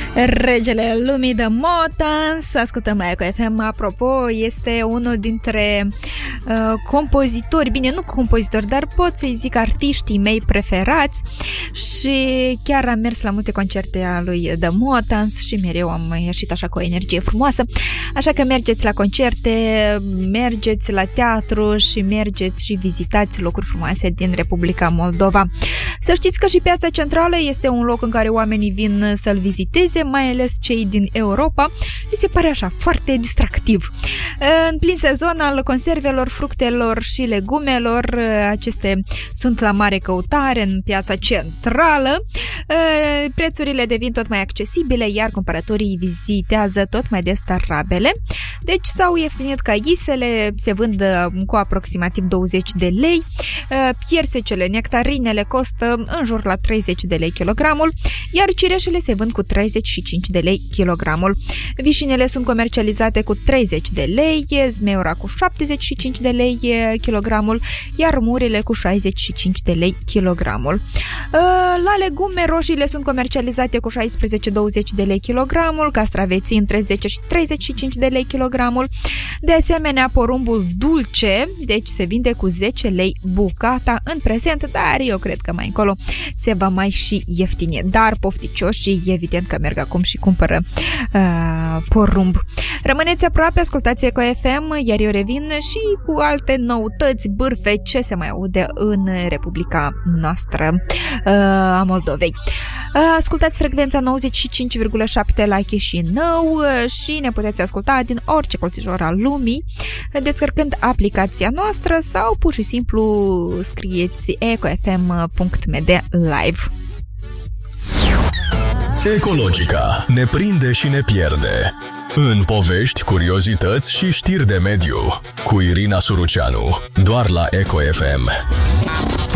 Regele lumii de Motans. Ascultăm la Eco FM. Apropo, este unul dintre compozitori, bine, nu compozitori, dar pot să-i zic artiștii mei preferați și chiar am mers la multe concerte a lui The Motans și mereu am ieșit așa cu o energie frumoasă, așa că mergeți la concerte, mergeți la teatru și mergeți și vizitați locuri frumoase din Republica Moldova. Să știți că și Piața Centrală este un loc în care oamenii vin să-l viziteze, mai ales cei din Europa. Mi se pare așa foarte distractiv. În plin sezon al conservelor, fructelor și legumelor, aceste sunt la mare căutare în Piața Centrală. Prețurile devin tot mai accesibile, iar cumpărătorii vizitează tot mai des tarabele. Deci s-au ieftinit caisele, se vând cu aproximativ 20 de lei. Piersecele, nectarinele costă în jur la 30 de lei kilogramul, iar cireșele se vând cu 35 de lei kilogramul. Vișinele sunt comercializate cu 30 de lei, zmeura cu 75 de lei kilogramul, iar murile cu 65 de lei kilogramul. La legume, roșiile sunt comercializate cu 16-20 de lei kilogramul, castraveții între 10 și 35 de lei kilogramul. De asemenea, porumbul dulce, deci se vinde cu 10 lei bucata în prezent, dar eu cred că mai încolo se va mai și ieftine. Dar pofticioșii, evident că merg acum și cumpără porumb. Rămâneți aproape, ascultați Eco FM, iar eu revin și cu alte noutăți, bârfe, ce se mai aude în Republica noastră a Moldovei. Ascultați frecvența 95,7 la Chișinău și ne puteți asculta din orice colțișor al lumii descărcând aplicația noastră sau pur și simplu scrieți ecofm.md live. Ecologica ne prinde și ne pierde. În povești, curiozități și știri de mediu cu Irina Suruceanu, doar la Eco FM.